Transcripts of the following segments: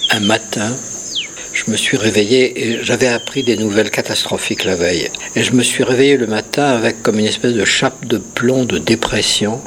un matin, je me suis réveillé et j'avais appris des nouvelles catastrophiques la veille. Et je me suis réveillé le matin avec comme une espèce de chape de plomb de dépression.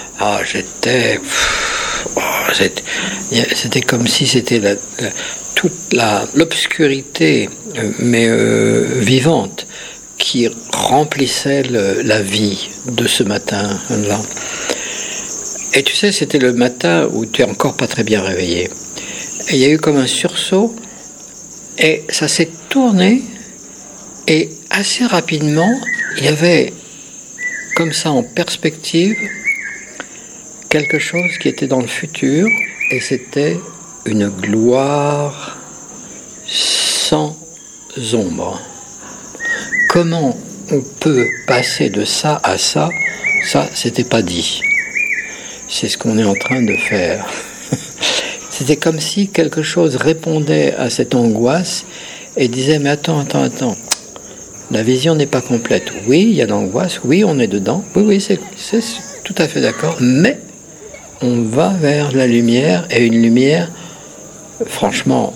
C'était comme si c'était toute l'obscurité, mais vivante, qui remplissait la vie de ce matin-là. Et tu sais, c'était le matin où tu es encore pas très bien réveillé. Et il y a eu comme un sursaut, et ça s'est tourné, et assez rapidement, il y avait comme ça en perspective quelque chose qui était dans le futur, et c'était une gloire sans ombre. Comment on peut passer de ça à ça, c'était pas dit. C'est ce qu'on est en train de faire. C'était comme si quelque chose répondait à cette angoisse et disait, mais attends, la vision n'est pas complète. Oui, il y a l'angoisse, oui, on est dedans, oui, c'est tout à fait d'accord, mais on va vers la lumière, et une lumière, franchement,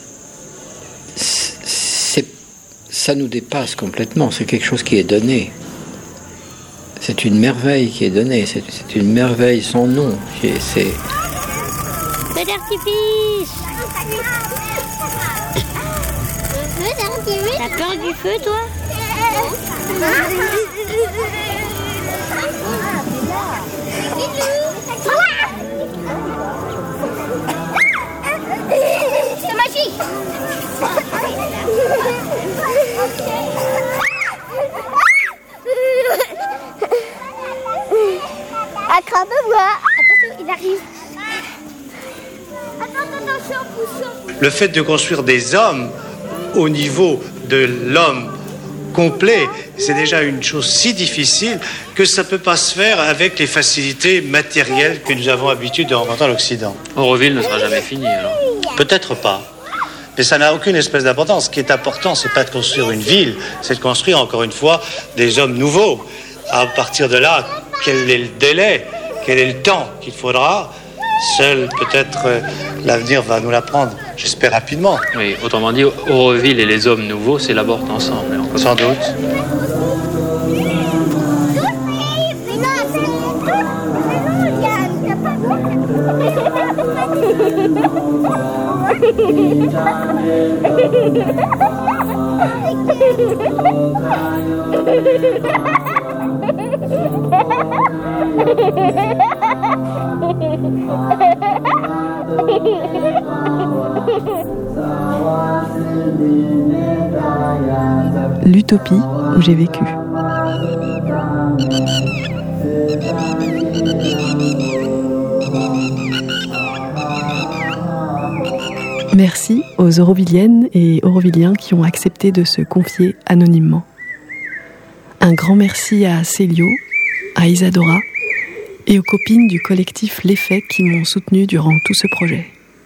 ça nous dépasse complètement, c'est quelque chose qui est donné. C'est une merveille qui est donnée, c'est une merveille sans nom. Feu d'artifice. T'as peur du feu, toi? C'est magique. Attrape-moi. Attention, il arrive. Attention, pousse. Le fait de construire des hommes au niveau de l'homme complet, c'est déjà une chose si difficile que ça ne peut pas se faire avec les facilités matérielles que nous avons l'habitude de rencontrer à l'Occident. Auroville ne sera jamais fini, alors. Peut-être pas. Mais ça n'a aucune espèce d'importance. Ce qui est important, c'est pas de construire une ville, c'est de construire, encore une fois, des hommes nouveaux. À partir de là, quel est le délai, quel est le temps qu'il faudra? Seul, peut-être, l'avenir va nous l'apprendre, j'espère rapidement. Oui, autrement dit, Auroville et les hommes nouveaux s'élaborent ensemble. Sans doute. L'utopie où j'ai vécu. Merci aux Aurovilliennes et Aurovilliens qui ont accepté de se confier anonymement. Un grand merci à Célio, à Isadora et aux copines du collectif L'Effet qui m'ont soutenue durant tout ce projet.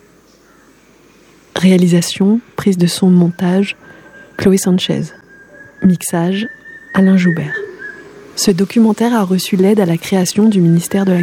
Réalisation, prise de son, montage, Chloé Sanchez. Mixage, Alain Joubert. Ce documentaire a reçu l'aide à la création du ministère de la